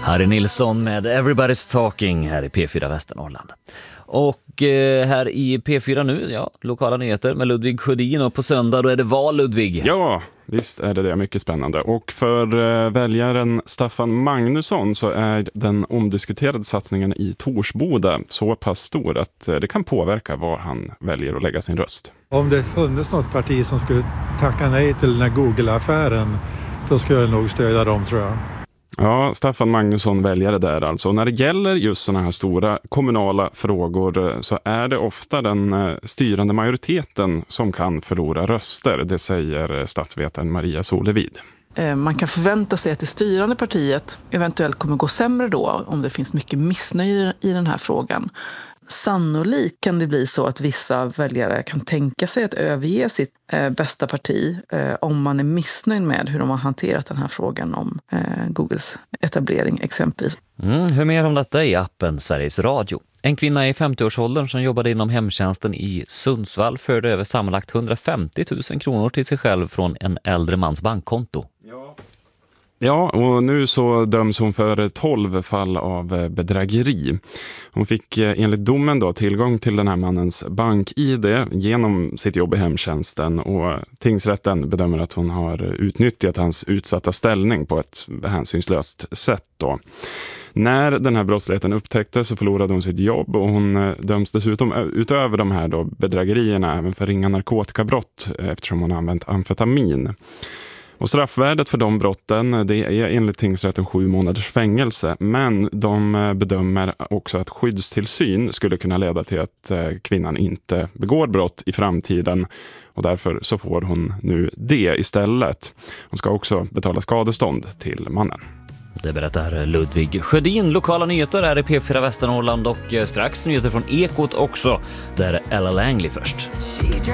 Harry Nilsson med Everybody's Talking här i P4 Västernorrland. Och här i P4 nu, ja, lokala nyheter med Ludvig Sjödin, och på söndag då är det val, Ludvig. Ja, visst är det mycket spännande. Och för väljaren Staffan Magnusson så är den omdiskuterade satsningen i Torsboda så pass stor att det kan påverka var han väljer att lägga sin röst. Om det funnits något parti som skulle tacka nej till den här Google-affären, då skulle jag nog stödja dem, tror jag. Ja, Staffan Magnusson väljare där alltså. När det gäller just sådana här stora kommunala frågor så är det ofta den styrande majoriteten som kan förlora röster. Det säger statsvetaren Maria Solevid. Man kan förvänta sig att det styrande partiet eventuellt kommer gå sämre då om det finns mycket missnöje i den här frågan. Sannolikt kan det bli så att vissa väljare kan tänka sig att överge sitt bästa parti om man är missnöjd med hur de har hanterat den här frågan om Googles etablering exempelvis. Hur mer om detta i appen Sveriges Radio. En kvinna i 50-årsåldern som jobbade inom hemtjänsten i Sundsvall förde över sammanlagt 150 000 kronor till sig själv från en äldre mans bankkonto. Ja, och nu så döms hon för 12 fall av bedrägeri. Hon fick enligt domen då tillgång till den här mannens bank-ID genom sitt jobb i hemtjänsten, och tingsrätten bedömer att hon har utnyttjat hans utsatta ställning på ett hänsynslöst sätt då. När den här brottsligheten upptäcktes så förlorade hon sitt jobb, och hon döms dessutom utöver de här då bedrägerierna även för ringa narkotikabrott eftersom hon använt amfetamin. Och straffvärdet för de brotten, det är enligt tingsrätten 7 månaders fängelse, men de bedömer också att skyddstillsyn skulle kunna leda till att kvinnan inte begår brott i framtiden, och därför så får hon nu det istället. Hon ska också betala skadestånd till mannen. Det berättar Ludvig Sjödin. Lokala nyheter är i P4 Västernorrland, och strax nyheter från Ekot också, där Ella Langley först.